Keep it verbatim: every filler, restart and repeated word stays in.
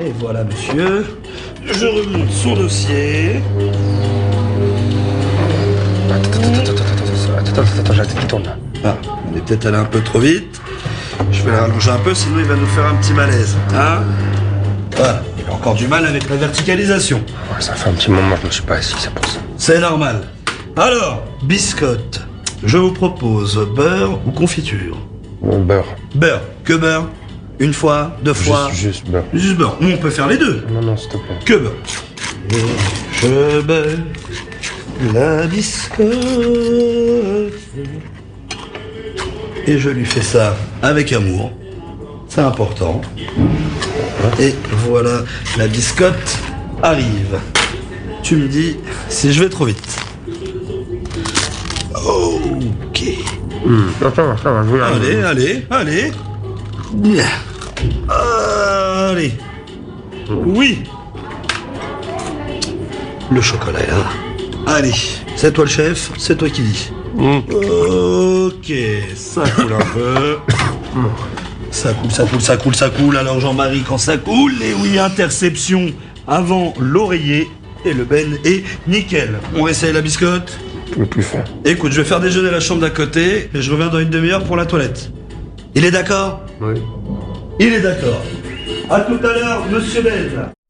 Et voilà, monsieur. Je remonte son dossier. Attends, attends, attends, attends, attends, attends, attends, j'ai la tête qui tourne là. Ah, on est peut-être allé un peu trop vite. Je vais la rallonger un peu, sinon il va nous faire un petit malaise. Hein? Voilà, il a encore du mal avec la verticalisation. Ouais, ça fait un petit moment que je me suis pas assis, c'est pour ça. C'est normal. Alors, biscotte. Je vous propose beurre ou confiture? Bon, beurre. Beurre. Que beurre? Une fois, deux fois? Juste, juste beurre. Juste beurre. On peut faire les deux. Non, non, s'il te plaît. Que beurre. Et je beurre la biscotte. Et je lui fais ça avec amour. C'est important. Et voilà, la biscotte arrive. Tu me dis si je vais trop vite. Ok. Mmh. Attends, attends, je vais Allez, allez, allez. Bien. Allez. Oui. Le chocolat est là. Allez, c'est toi le chef, c'est toi qui dis. Mmh. Ok, ça coule un peu. Ça coule, ça coule, ça coule, ça coule. Alors Jean-Marie, quand ça coule, et oui, interception avant l'oreiller. Et le ben est nickel. On va essayer la biscotte. Je peux plus faire. Écoute, je vais faire déjeuner à la chambre d'à côté et je reviens dans une demi-heure pour la toilette. Il est d'accord? Oui. Il est d'accord. À tout à l'heure, monsieur Ben.